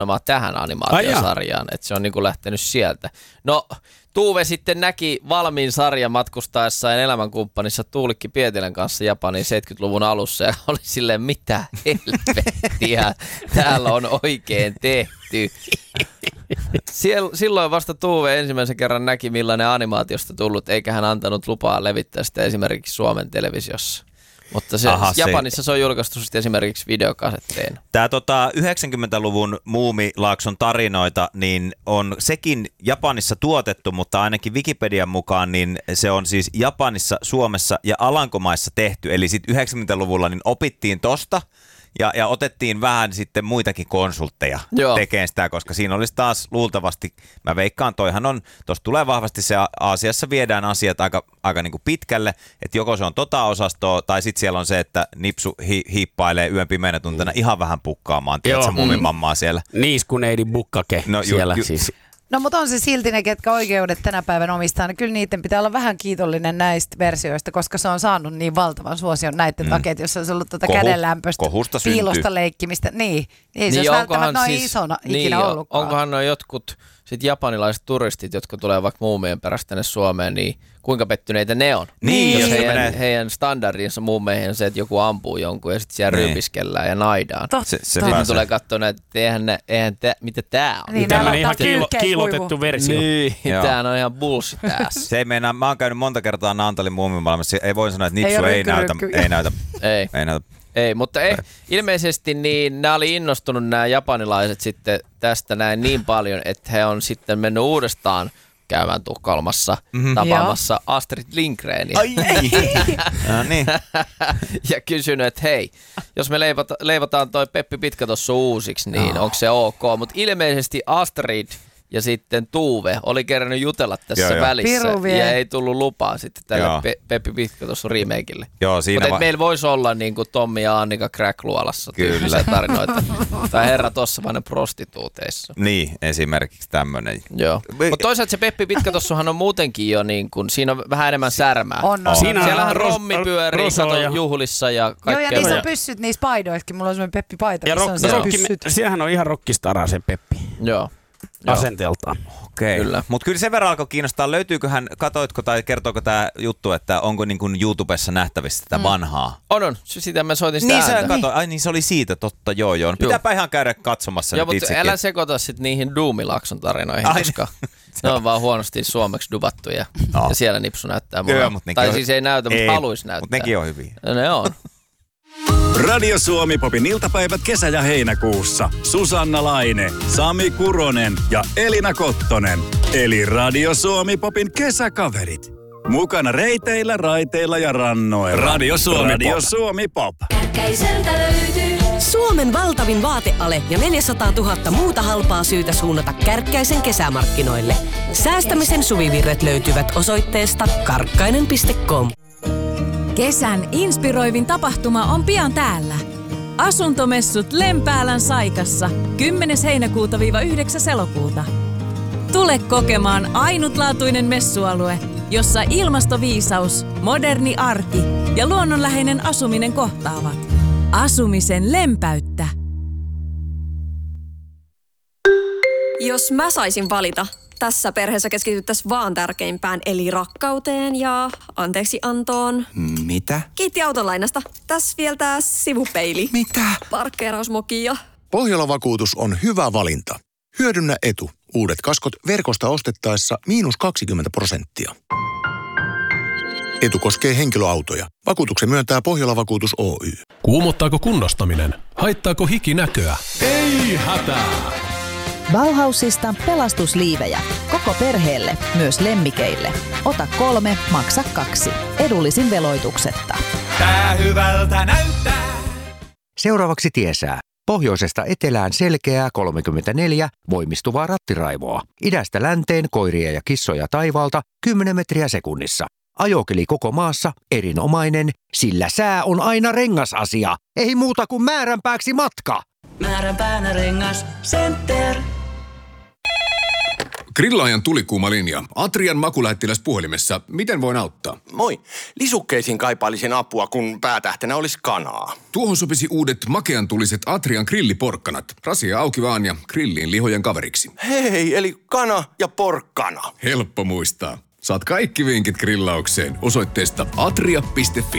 tähän animaatiosarjaan, että se on niin kuin lähtenyt sieltä. No, Tuve sitten näki valmiin sarjan matkustaessaan elämänkumppanissa Tuulikki Pietilän kanssa Japanin 70-luvun alussa ja oli silleen, mitä helvettiä täällä on oikein tehty. Silloin vasta Tuve ensimmäisen kerran näki, millainen animaatiosta tullut, eikä hän antanut lupaa levittää sitä esimerkiksi Suomen televisiossa. Mutta Japanissa se on julkaistu sitten esimerkiksi videokasetteina. Tämä 90-luvun Muumilaakson tarinoita, niin on sekin Japanissa tuotettu, mutta ainakin Wikipedian mukaan niin se on siis Japanissa, Suomessa ja Alankomaissa tehty. Eli sitten 90-luvulla niin opittiin tosta ja otettiin vähän sitten muitakin konsultteja tekemään sitä, koska siinä olisi taas luultavasti, mä veikkaan, toihan on, tuossa tulee vahvasti se Aasiassa viedään asiat aika niin kuin pitkälle, että joko se on osastoa tai sitten siellä on se, että nipsu hiippailee yön pimeänä tuntena ihan vähän pukkaamaan, tiedätkö muumimammaa siellä. Niiskuneidi bukkake siellä siis. No mutta on se silti ne, ketkä oikeudet tänä päivänä omistaa, niin kyllä niiden pitää olla vähän kiitollinen näistä versioista, koska se on saanut niin valtavan suosion näiden takia, jos olisi ollut kädenlämpöistä piilosta leikkimistä. Niin se olisi välttämättä noin isona ikinä ollutkaan. Onkohan nuo jotkut sit japanilaiset turistit, jotka tulee vaikka muumien perästä tänne Suomeen, niin kuinka pettyneitä ne on? Niin, jos heidän standardinsa muumeihin on se, että joku ampuu jonkun ja sitten siellä ryypiskellään ja naidaan. Sitten tulee katsoa näitä, että mitä tää on. Niin, tämmöinen ihan kiilotettu versio. Niin, tää on ihan bullshit tässä. Se ei meinaa, mä oon käynyt monta kertaa Naantalin muumimaailmassa, ei voi sanoa, että nipsu ei näytä. Ei, mutta ilmeisesti niin nämä oli innostunut nämä japanilaiset sitten tästä näin niin paljon, että he on sitten mennyt uudestaan käymään Tukholmassa tapaamassa Astrid Lindgrenia. No niin. Ja kysynyt, että hei, jos me leivotaan toi Peppi Pitkätossu uusiksi, niin onko se ok? Mutta ilmeisesti Astrid ja sitten Tuve oli kerännyt jutella tässä välissä ja ei tullut lupaa sitten tälle Peppi Pitkätossu remakeille. Mutta meillä voisi olla niin kuin Tommi ja Annika Crack-luolassa tyylisiä tarinoita. Tai herra tossa vaan ne prostituuteissa. Niin, esimerkiksi tämmöinen. Joo. Mutta toisaalta se Peppi Pitkätossuhan on muutenkin jo niin kuin, siinä on vähän enemmän särmää. On. Siellähän rommi pyörii juhlissa ja kaikkea. Joo, ja niissä on pyssyt niissä paidoissakin. Mulla on semmoinen Peppi-paita, ja siellähän on ihan rockistara se Peppi. Joo. Asenteeltaan. Okei. Mutta kyllä sen verran alkoi kiinnostaa. Löytyyköhän, katoitko tai kertooko tämä juttu, että onko niin kuin YouTubessa nähtävissä tätä vanhaa? On. Sitä mä soitin sitä ääntä. Niin katoin. Ai niin, se oli siitä, totta, joo. Pitääpä ihan käydä katsomassa nyt itsekin. Älä sekoita sitten niihin Doomilaakson tarinoihin, koska ne on vaan huonosti suomeksi dubattuja. Ja siellä nipsu näyttää mua. Tai siis ei näytä, mutta haluaisi näyttää. Mutta nekin on hyviä. Ne on. Radio Suomi Popin iltapäivät kesä- ja heinäkuussa. Susanna Laine, Sami Kuronen ja Elina Kottonen. Eli Radio Suomi Popin kesäkaverit. Mukana reiteillä, raiteilla ja rannoilla. Radio Suomi Pop. Kärkkäiseltä löytyy Suomen valtavin vaateale ja 400 000 muuta halpaa syytä suunnata Kärkkäisen kesämarkkinoille. Säästämisen suvivirret löytyvät osoitteesta karkkainen.com. Kesän inspiroivin tapahtuma on pian täällä. Asuntomessut Lempäälän Saikassa 10. heinäkuuta-9. elokuuta. Tule kokemaan ainutlaatuinen messualue, jossa ilmastoviisaus, moderni arki ja luonnonläheinen asuminen kohtaavat. Asumisen lempeyttä. Jos mä saisin valita, tässä perheessä keskityttäisiin vaan tärkeimpään, eli rakkauteen ja anteeksiantoon. Mitä? Kiitti autolainasta. Tässä vielä tää sivupeili. Mitä? Parkkeerausmoki ja... Pohjola-vakuutus on hyvä valinta. Hyödynnä etu. Uudet kaskot verkosta ostettaessa -20%. Etu koskee henkilöautoja. Vakuutuksen myöntää Pohjola-vakuutus Oy. Kuumottaako kunnostaminen? Haittaako hiki näköä? Ei hätää! Bauhausista pelastusliivejä. Koko perheelle, myös lemmikeille. Ota 3, maksa 2. Edullisin veloituksetta. Tää hyvältä näyttää. Seuraavaksi tiesää. Pohjoisesta etelään selkeää 34, voimistuvaa rattiraivoa. Idästä länteen koiria ja kissoja taivaalta 10 metriä sekunnissa. Ajokeli koko maassa erinomainen, sillä sää on aina rengasasia. Ei muuta kuin määränpääksi matka. Määränpäänä Rengas Center. Grillaajan tulikuuma linja. Atrian makulähettiläs puhelimessa. Miten voin auttaa? Moi. Lisukkeisiin kaipailisin apua, kun päätähtenä olisi kanaa. Tuohon sopisi uudet makean tuliset Atrian grilliporkkanat. Rasia auki vaan ja grilliin lihojen kaveriksi. Hei, eli kana ja porkkana. Helppo muistaa. Saat kaikki vinkit grillaukseen osoitteesta atria.fi.